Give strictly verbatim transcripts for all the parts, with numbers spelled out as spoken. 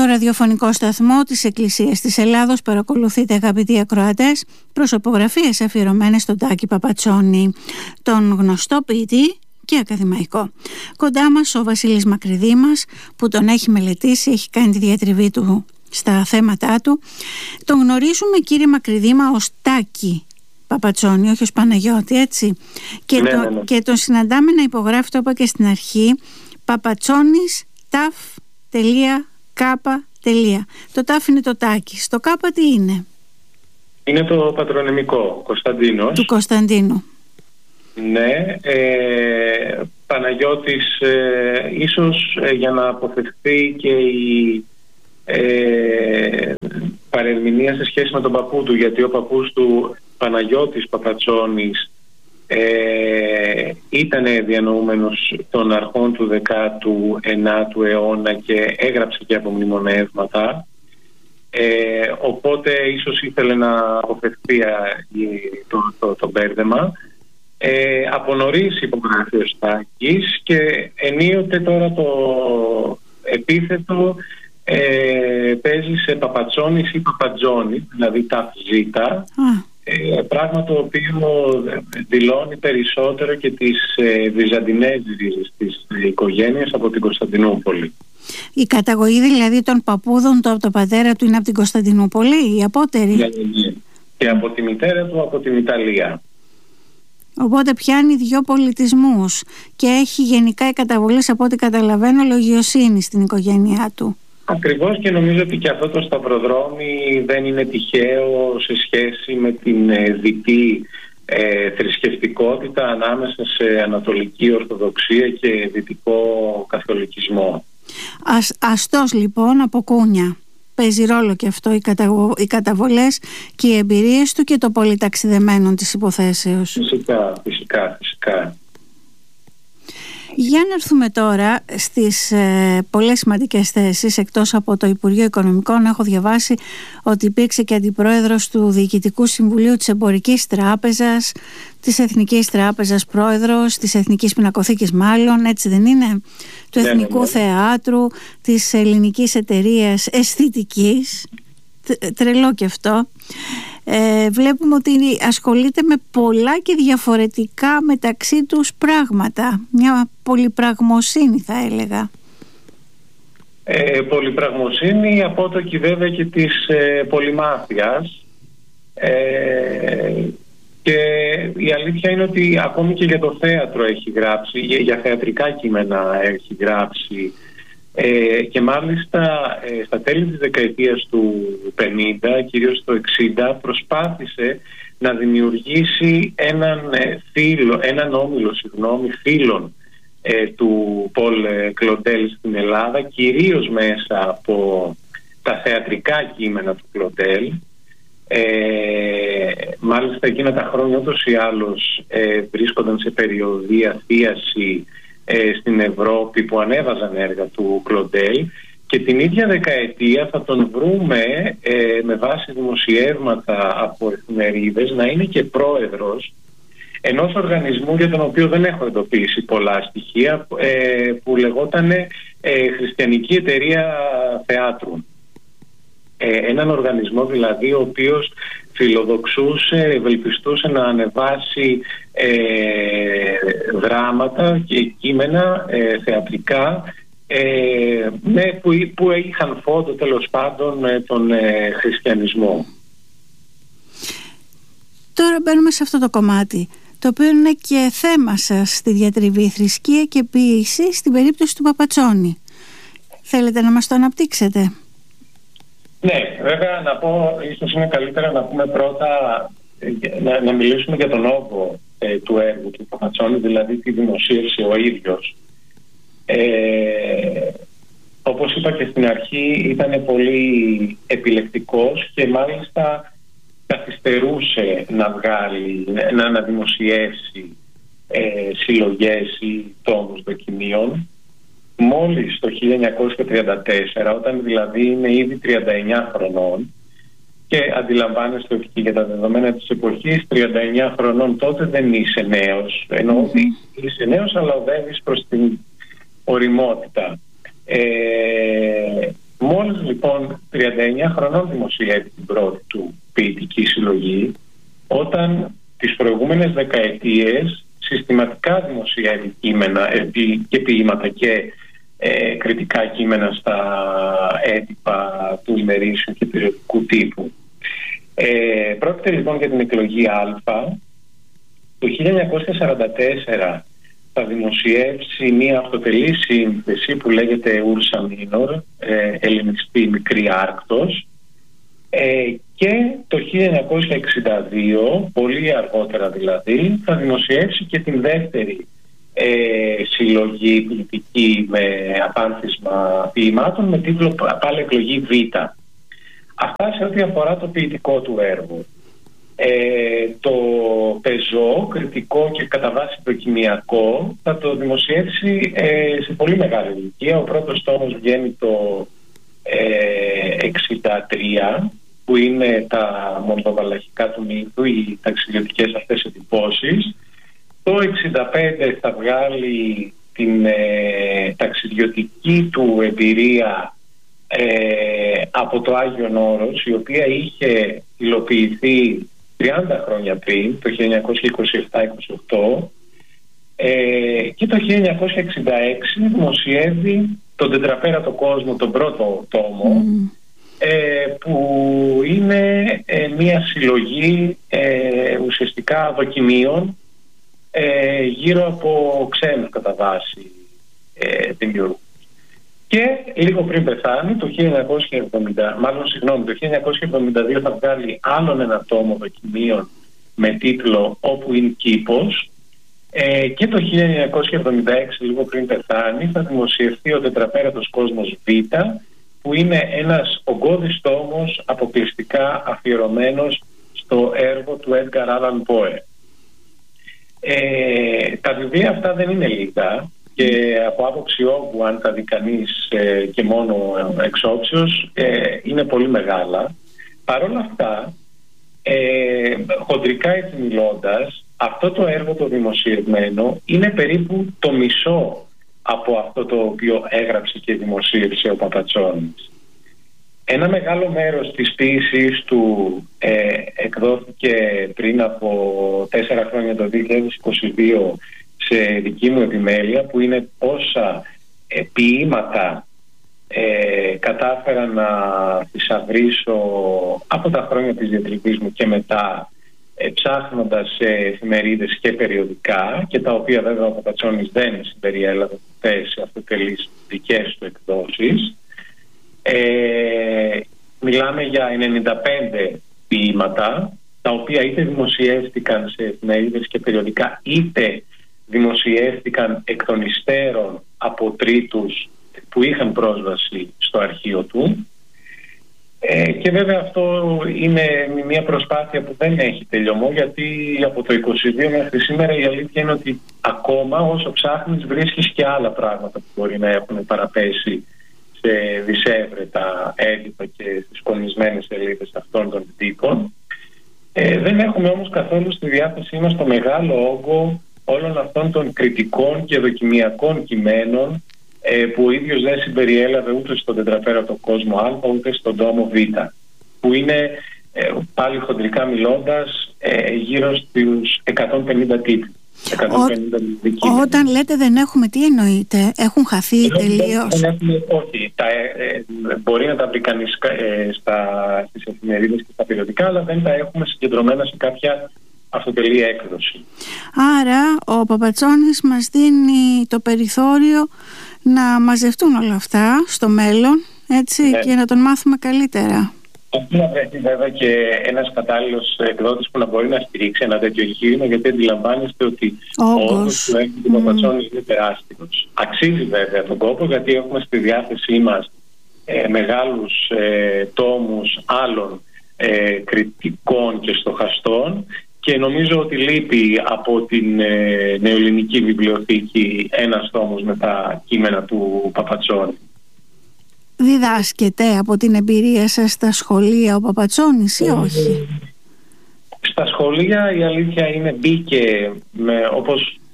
ραδιοφωνικό σταθμό της Εκκλησίας της Ελλάδος παρακολουθείτε, αγαπητοί ακροατές, προσωπογραφίες αφιερωμένες στον Τάκη Παπατσόνη, τον γνωστό ποιητή και ακαδημαϊκό. Κοντά μας ο Βασίλης Μακρυδήμας, που τον έχει μελετήσει, έχει κάνει τη διατριβή του στα θέματά του. Τον γνωρίζουμε, κύριε Μακρυδήμα, ως Τάκη Παπατσόνη, όχι ως Παναγιώτη, έτσι. Και, ναι, το, ναι, ναι. και τον συναντάμε να υπογράφει, το είπα και στην αρχή, Παπατσόνης ταφ τελεία κάπα τελεία. Το ταφ είναι το Τάκη. Το κάπα τι είναι? Είναι το πατρονυμικό, Κωνσταντίνος. Του Κωνσταντίνου. Ναι, ε, Παναγιώτης, ε, ίσως ε, για να αποφευχθεί και η ε, παρερμηνία σε σχέση με τον παππού του, γιατί ο παππούς του, Παναγιώτης Παπατσόνης, ε, ήταν διανοούμενος των αρχών του δέκατου ενάτου αιώνα και έγραψε και απομνημονεύματα. Ε, οπότε ίσως ήθελε να αποφευχθεί το, το, το μπέρδεμα. Ε, από νωρίς υπογράφει ο Στάκης και ενίοτε τώρα το επίθετο ε, παίζει σε Παπατσόνης ή Παπατζόνη, δηλαδή τα ζήτα, ε, πράγμα το οποίο δηλώνει περισσότερο και τις ε, βυζαντινές ρίζες της οικογένειας από την Κωνσταντινούπολη. Η καταγωγή δηλαδή των παππούδων του από τον πατέρα του είναι από την Κωνσταντινούπολη, η απότερη? Ναι, ναι. Και από τη μητέρα του από την Ιταλία. Οπότε πιάνει δύο πολιτισμούς και έχει γενικά οι καταβολές, από ό,τι καταλαβαίνω, λογιοσύνη στην οικογένειά του. Ακριβώς, και νομίζω ότι και αυτό το σταυροδρόμι δεν είναι τυχαίο σε σχέση με την ε, δυτή ε, θρησκευτικότητα ανάμεσα σε Ανατολική Ορθοδοξία και Δυτικό Καθολικισμό. Ας, αστός λοιπόν από κούνια. Παίζει ρόλο και αυτό, οι, καταγω... οι καταβολές και οι εμπειρίες του και το πολυταξιδεμένο της υποθέσεως. Φυσικά, φυσικά, φυσικά. Για να έρθουμε τώρα στις ε, πολλές σημαντικές θέσεις. Εκτός από το Υπουργείο Οικονομικών, έχω διαβάσει ότι υπήρξε και αντιπρόεδρος του Διοικητικού Συμβουλίου της Εμπορικής Τράπεζας, της Εθνικής Τράπεζας πρόεδρος, της Εθνικής Πινακοθήκης μάλλον, έτσι δεν είναι? Του ναι, Εθνικού ναι, ναι. Θεάτρου, της Ελληνικής Εταιρείας Αισθητικής. Τρελό και αυτό. Ε, βλέπουμε ότι ασχολείται με πολλά και διαφορετικά μεταξύ τους πράγματα. Μια πολυπραγμοσύνη, θα έλεγα. Ε, πολυπραγμοσύνη, απότοκη βέβαια και της ε, πολυμάθειας. Ε, και η αλήθεια είναι ότι ακόμη και για το θέατρο έχει γράψει, για, για θεατρικά κείμενα έχει γράψει. Ε, και μάλιστα ε, στα τέλη της δεκαετίας του πενήντα, κυρίως το εξήντα, προσπάθησε να δημιουργήσει έναν, ε, φίλο, έναν όμιλο συγγνώμη, φίλων ε, του Πολ Κλοντέλ στην Ελλάδα, κυρίως μέσα από τα θεατρικά κείμενα του Κλοντέλ. Ε, μάλιστα εκείνα τα χρόνια ούτως ή άλλως ε, βρίσκονταν σε περιοδία θίαση στην Ευρώπη που ανέβαζαν έργα του Κλοντέλ, και την ίδια δεκαετία θα τον βρούμε ε, με βάση δημοσιεύματα από εφημερίδες να είναι και πρόεδρος ενός οργανισμού για τον οποίο δεν έχω εντοπίσει πολλά στοιχεία, ε, που λεγόταν ε, Χριστιανική Εταιρεία Θεάτρου. Ε, έναν οργανισμό δηλαδή ο οποίος φιλοδοξούσε, ευελπιστούσε να ανεβάσει ε, δράματα και κείμενα ε, θεατρικά ε, με, που, που είχαν φόντο τέλος πάντων ε, τον ε, χριστιανισμό. Τώρα μπαίνουμε σε αυτό το κομμάτι, το οποίο είναι και θέμα σας στη διατριβή, θρησκεία και ποίηση στην περίπτωση του Παπατσόνη. Θέλετε να μας το αναπτύξετε? Ναι, βέβαια να πω, ίσως είναι καλύτερα να πούμε πρώτα, να, να μιλήσουμε για τον όγκο ε, του έργου του Παπατσόνη, δηλαδή τη δημοσίευση ο ίδιος. Ε, όπως είπα και στην αρχή, ήταν πολύ επιλεκτικός και μάλιστα καθυστερούσε να βγάλει, να αναδημοσιεύσει ε, συλλογές ή τόμους δοκιμίων. Μόλις το χίλια εννιακόσια τριάντα τέσσερα, όταν δηλαδή είναι ήδη τριάντα εννιά χρονών, και αντιλαμβάνεστε ότι και για τα δεδομένα της εποχής τριάντα εννιά χρονών τότε δεν είσαι νέος, ενώ ότι mm-hmm. είσαι νέος αλλά οδεύεις προς την οριμότητα. Ε, μόλις λοιπόν τριάντα εννιά χρονών δημοσιεύει την πρώτη του ποιητική συλλογή, όταν τις προηγούμενες δεκαετίες συστηματικά δημοσιεύει κείμενα και ποίηματα και ε, κριτικά κείμενα στα έντυπα του ημερήσιου και περιοδικού τύπου. Ε, πρόκειται λοιπόν για την εκλογή Α. Το χίλια εννιακόσια σαράντα τέσσερα θα δημοσιεύσει μία αυτοτελή σύνθεση που λέγεται Ούρσα Μίνορ, ε, ελληνιστή μικρή Άρκτος, ε, και το χίλια εννιακόσια εξήντα δύο, πολύ αργότερα δηλαδή, θα δημοσιεύσει και την δεύτερη ε, συλλογή ποιητική με απάνθισμα ποιημάτων με τίτλο πάλι εκλογή Β. Αυτά σε ό,τι αφορά το ποιητικό του έργο. Ε, το πεζό, κριτικό και κατά βάση δοκιμιακό θα το δημοσιεύσει ε, σε πολύ μεγάλη ηλικία. Ο πρώτος τόμος βγαίνει το ε, εξήντα τρία, που είναι τα μολδοβαλαχικά του μύθου, οι ταξιδιωτικές αυτές εντυπώσεις. Το εξήντα πέντε θα βγάλει την ε, ταξιδιωτική του εμπειρία ε, από το Άγιον Όρος, η οποία είχε υλοποιηθεί τριάντα χρόνια πριν, το χίλια εννιακόσια είκοσι επτά είκοσι οκτώ, ε, και το χίλια εννιακόσια εξήντα έξι δημοσιεύει τον Τετραπέρατο κόσμο, τον πρώτο τόμο, mm. ε, που είναι ε, μια συλλογή ε, ουσιαστικά δοκιμίων ε, γύρω από ξένους κατά βάση ε, δημιουργούς. Και λίγο πριν πεθάνει, το χίλια εννιακόσια εβδομήντα, μάλλον συγγνώμη, το χίλια εννιακόσια εβδομήντα δύο θα βγάλει άλλον ένα τόμο δοκιμίων με τίτλο «Όπου είναι κήπος», ε, και το χίλια εννιακόσια εβδομήντα έξι, λίγο πριν πεθάνει, θα δημοσιευθεί ο Τετραπέρατος κόσμος Β, που είναι ένας ογκώδης τόμος αποκλειστικά αφιερωμένος στο έργο του Έντγκαρ Άλαν Πόε. Ε, τα βιβλία αυτά δεν είναι λίγα, και από άποψη όγκου, αν τα δει κανείς ε, και μόνο εξόψεως, ε, είναι πολύ μεγάλα. Παρ' όλα αυτά, ε, χοντρικά έτσι μιλώντας, αυτό το έργο το δημοσιευμένο είναι περίπου το μισό από αυτό το οποίο έγραψε και δημοσίευσε ο Παπατσόνης. Ένα μεγάλο μέρος της ποίησης του ε, εκδόθηκε πριν από τέσσερα χρόνια, το δύο χιλιάδες είκοσι δύο, σε δική μου επιμέλεια, που είναι πόσα ε, ποίηματα ε, κατάφερα να θησαυρίσω από τα χρόνια της διατριβής μου και μετά, ε, ψάχνοντας σε εφημερίδες και περιοδικά, και τα οποία βέβαια ο Παπατσόνης δεν συμπεριέλαβε ποτέ σε αυτοτελείς δικές του εκδόσεις. Ε, μιλάμε για ενενήντα πέντε ποίηματα, τα οποία είτε δημοσιεύτηκαν σε εφημερίδες και περιοδικά, είτε δημοσιεύτηκαν εκ των υστέρων από τρίτους που είχαν πρόσβαση στο αρχείο του. Ε, και βέβαια αυτό είναι μια προσπάθεια που δεν έχει τελειωμό, γιατί από το είκοσι δύο μέχρι σήμερα η αλήθεια είναι ότι ακόμα όσο ψάχνεις βρίσκεις και άλλα πράγματα που μπορεί να έχουν παραπέσει σε δισεύρετα έντυπα και στις κονισμένες σελίδες αυτών των τύπων. Ε, δεν έχουμε όμως καθόλου στη διάθεσή μας το μεγάλο όγκο όλων αυτών των κριτικών και δοκιμιακών κειμένων ε, που ο ίδιος δεν συμπεριέλαβε ούτε στον Τετραπέρατο κόσμο Α ούτε στον τόμο Β, που είναι ε, πάλι χοντρικά μιλώντας ε, γύρω στους εκατόν πενήντα τίτλοι. εκατόν πενήντα Ό, όταν λέτε δεν έχουμε, τι εννοείτε? Έχουν χαθεί τελείως? Όχι, τα, ε, μπορεί να τα βρει κανείς ε, στις εφημερίδες και στα περιοδικά, αλλά δεν τα έχουμε συγκεντρωμένα σε κάποια αυτοτελή έκδοση. Άρα ο Παπατσόνης μας δίνει το περιθώριο να μαζευτούν όλα αυτά στο μέλλον, έτσι, ναι, και να τον μάθουμε καλύτερα. Αυτό να βρεθεί βέβαια και ένας κατάλληλος εκδότης που να μπορεί να στηρίξει ένα τέτοιο εγχείρημα, γιατί αντιλαμβάνεστε ότι ο όγκος του έργου του Παπατσόνη mm. είναι τεράστιος. Αξίζει βέβαια τον κόπο, γιατί έχουμε στη διάθεσή μας ε, μεγάλους ε, τόμους άλλων ε, κριτικών και στοχαστών, και νομίζω ότι λείπει από την ε, νεοελληνική βιβλιοθήκη ένας τόμος με τα κείμενα του Παπατσόνη. Διδάσκεται από την εμπειρία σας στα σχολεία ο Παπατσόνης ή όχι? Στα σχολεία η αλήθεια είναι μπήκε με, όπως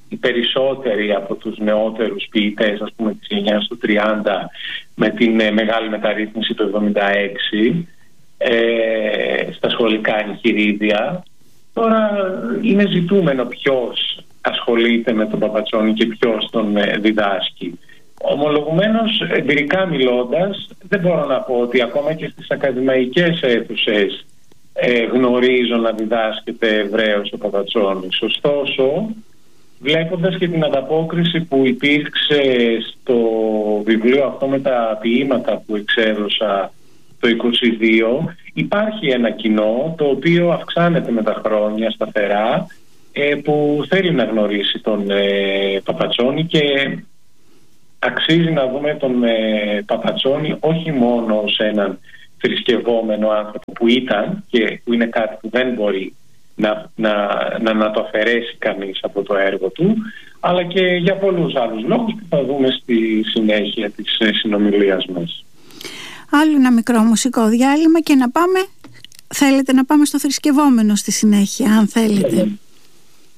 οι περισσότεροι από τους νεότερους ποιητές, ας πούμε της γενιάς του τριάντα, με την ε, μεγάλη μεταρρύθμιση του εβδομήντα έξι ε, στα σχολικά εγχειρίδια. Τώρα είναι ζητούμενο ποιος ασχολείται με τον Παπατσόνη και ποιος τον ε, διδάσκει. Ομολογουμένως, εμπειρικά μιλώντας, δεν μπορώ να πω ότι ακόμα και στις ακαδημαϊκές αίθουσες ε, γνωρίζω να διδάσκεται Εβραίος ο Παπατσόνης. Ωστόσο, βλέποντας και την ανταπόκριση που υπήρξε στο βιβλίο αυτό με τα ποίηματα που εξέδωσα το είκοσι δύο, υπάρχει ένα κοινό το οποίο αυξάνεται με τα χρόνια σταθερά, ε, που θέλει να γνωρίσει τον ε, Παπατσόνη, και αξίζει να δούμε τον ε, Παπατσόνη όχι μόνο ως έναν θρησκευόμενο άνθρωπο που ήταν και που είναι κάτι που δεν μπορεί να, να, να, να το αφαιρέσει κανείς από το έργο του, αλλά και για πολλούς άλλους λόγους που θα δούμε στη συνέχεια της ε, συνομιλίας μας. Άλλο ένα μικρό μουσικό διάλειμμα και να πάμε, θέλετε να πάμε στο θρησκευόμενο στη συνέχεια, αν θέλετε.